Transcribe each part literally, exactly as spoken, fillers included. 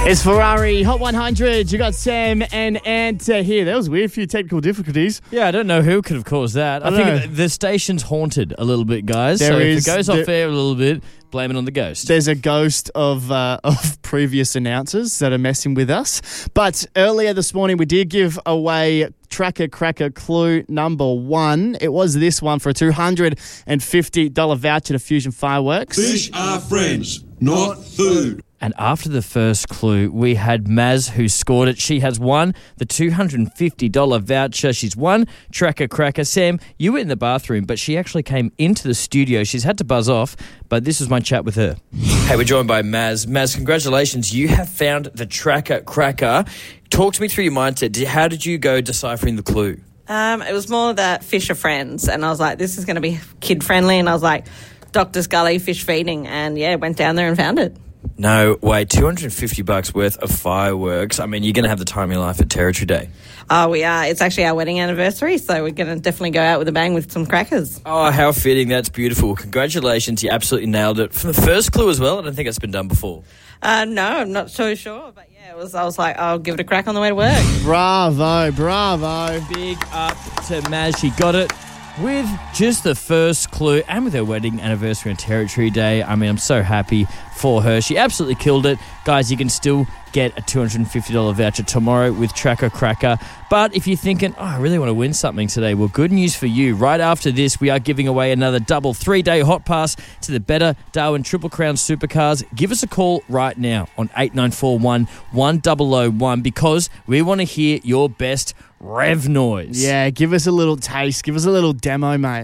It's Ferrari Hot one hundred. You got Sam and Anta here. That was weird. A few technical difficulties. Yeah, I don't know who could have caused that. I, I think know. the, the station's haunted a little bit, guys. There so is- if it goes there- off air a little bit, blame it on the ghost. There's a ghost of uh, of previous announcers that are messing with us. But earlier this morning, we did give away Tracker Cracker clue number one. It was this one for a two hundred fifty dollars voucher to Fusion Fireworks. Fish are friends, not food. And after the first clue, we had Maz who scored it. She has won the two hundred fifty dollars voucher. She's won Tracker Cracker. Sam, you were in the bathroom, but she actually came into the studio. She's had to buzz off, but this was my chat with her. Hey, we're joined by Maz. Maz, congratulations. You have found the Tracker Cracker. Talk to me through your mindset. Did- How did you go deciphering the clue? Um, it was more that fish are friends, and I was like, this is going to be kid-friendly, and I was like, Doctor Scully, fish feeding, and, yeah, went down there and found it. No way, two hundred fifty bucks worth of fireworks. I mean, you're going to have the time of your life at Territory Day. Oh, we are. It's actually our wedding anniversary, so we're going to definitely go out with a bang with some crackers. Oh, how fitting. That's beautiful. Congratulations. You absolutely nailed it. From the first clue as well, I don't think it's been done before. Uh, no, I'm not so sure, but, yeah, it was. I was like, I'll give it a crack on the way to work. Bravo, bravo. Big up to Maz. She got it with just the first clue and with her wedding anniversary on Territory Day. I mean, I'm so happy for her. She absolutely killed it. Guys, you can still get a two hundred fifty dollars voucher tomorrow with Tracker Cracker. But if you're thinking, oh, I really want to win something today, well, good news for you. Right after this, we are giving away another double three-day hot pass to the Better Darwin Triple Crown Supercars. Give us a call right now on eight nine four one, one zero zero one because we want to hear your best rev noise. Yeah, give us a little taste. Give us a little demo, mate.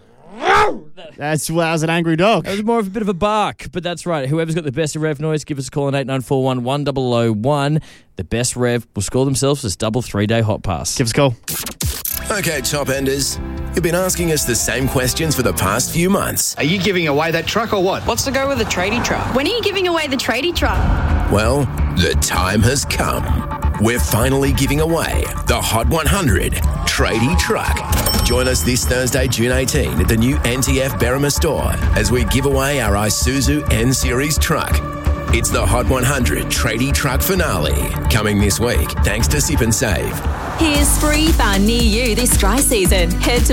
That's well, that was an angry dog. That was more of a bit of a bark, but that's right. Whoever's got the best rev noise, give us a call on eight nine four one, one zero zero one. The best rev will score themselves this double three-day hot pass. Give us a call. Okay, top enders, you've been asking us the same questions for the past few months. Are you giving away that truck or what? What's the go with the tradie truck? When are you giving away the tradie truck? Well, the time has come. We're finally giving away the Hot one hundred Tradie Truck. Join us this Thursday, June eighteenth at the new N T F Berrima store as we give away our Isuzu N-Series truck. It's the Hot one hundred Tradie Truck Finale, coming this week thanks to Sip and Save. Here's Free Fun near you this dry season. Head to